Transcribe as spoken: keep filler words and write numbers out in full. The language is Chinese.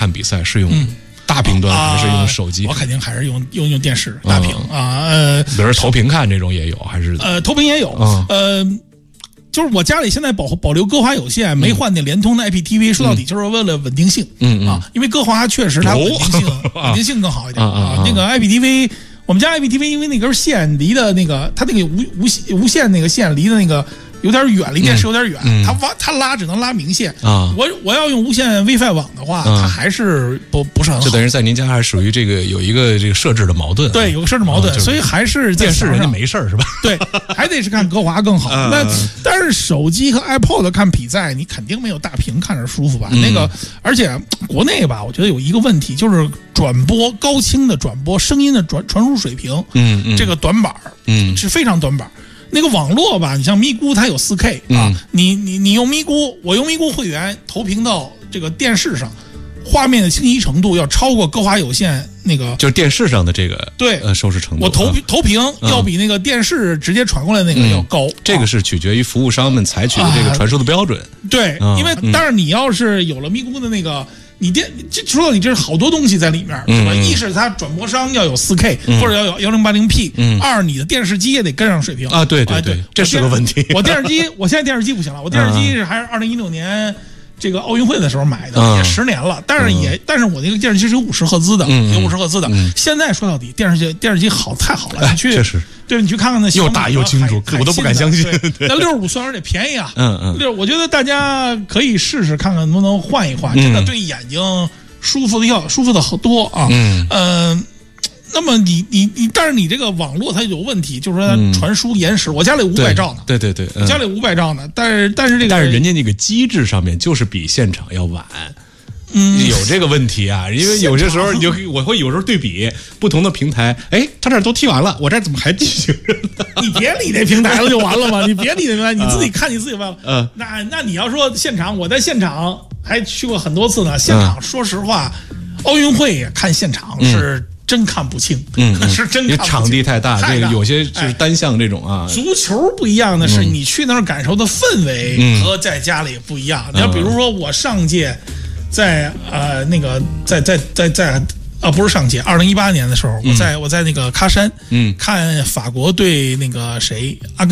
看比赛是用大屏端还是用手机？ 我肯定还是用用用电视大屏啊。呃， 比如投屏看这种也有，还是呃投屏也有。呃，就是我家里现在保保留歌华有线没换那联通的 I P T V， 说到底就是为了稳定性。嗯啊，因为歌华确实它稳定性稳定性更好一点啊。那个 I P T V， 我们家 I P T V 因为那根线离的那个它那个无无无线那个线离的那个。有点远，离电视有点远，嗯、它挖它拉只能拉明线啊。我我要用无线 WiFi 网的话，啊、它还是不不是很好。 就等于在您家还是属于这个有一个这个设置的矛盾。 对，有个设置矛盾，啊就是、所以还是电视人家没事是吧？ 对，还得是看歌华更好。啊、那但是手机和 iPod 看比赛，你肯定没有大屏看着舒服吧？嗯、那个，而且国内吧，我觉得有一个问题就是转播高清的转播声音的转传输水平，嗯嗯，这个短板，嗯，是非常短板。那个网络吧，你像咪咕它有 四 K 啊，嗯、你你你用咪咕，我用咪咕会员投屏到这个电视上，画面的清晰程度要超过歌华有线那个， 就是电视上的这个对呃收视程度。 我投投屏要比那个电视直接传过来那个要高，嗯、 这个是取决于服务商们采取的这个传输的标准。啊、 对，因为但是你要是有了咪咕的那个。你电这说到底这是好多东西在里面，是吧？嗯、一是它转播商要有 四 K、嗯、或者要有一零八零 P，、嗯、二你的电视机也得跟上水平啊。对对 对, 对，这是个问题。 我电视机，我现在电视机不行了，我电视机是还是二零一六年这个奥运会的时候买的，嗯、也十年了。但是也，嗯、但是我那个电视机是有五十赫兹的，嗯、有五十赫兹的。嗯、现在说到底，电视机电视机好太好了，你去确实。 对，你去看看那又大又清楚，我都不敢相信。 那六十五寸而且便宜啊， 嗯嗯， 六，我觉得大家可以试试看看能不能换一换，真的对眼睛。舒服的要舒服的好多啊，嗯，呃，那么你你你，但是你这个网络它有问题，就是说它传输延时。嗯、我家里五百兆呢， 对对对， 我家里五百兆呢，但是但是这个， 但是人家那个机制上面就是比现场要晚。嗯，有这个问题啊，因为有些时候你就我会有时候对比不同的平台，哎，他这儿都踢完了，我这儿怎么还进行着呢？ 你别理那平台了就完了嘛，你别理那平台，你自己看你自己完了。嗯，那那你要说现场，我在现场还去过很多次呢。现场说实话，奥运会也看现场是真看不清，嗯，是真看不清， 场地太大，这个有些是单项这种啊。 足球不一样的是，你去那儿感受的氛围和在家里不一样。你要比如说我上届。在呃那个在在在在啊不是上届，二零一八年的时候，我在我在那个喀山，嗯，看法国对那个谁阿根。